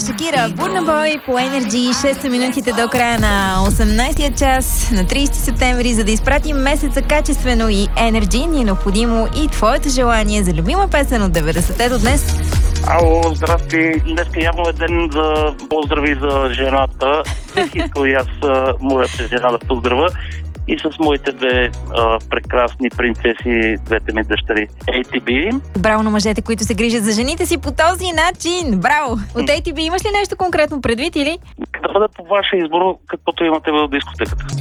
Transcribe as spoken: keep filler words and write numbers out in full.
Шакира, Бурна Бой по Енерджи. шест са минутите до края на осемнайсетия час на трийсети септември. За да изпратим месеца качествено и Енерджи, ни е необходимо и твоето желание за любима песен от деветдесетте до днес. Ало, здрасти. Днес явно е ден за поздрави за жената. Бих искал и аз а, моята жена да поздравя. И с моите две а, прекрасни принцеси, двете ми дъщери. Ей Ти Би. Браво на мъжете, които се грижат за жените си по този начин. Браво! От Ей Ти Би имаш ли нещо конкретно предвид или? Да бъда по ваше избор, каквото имате в дискотеката.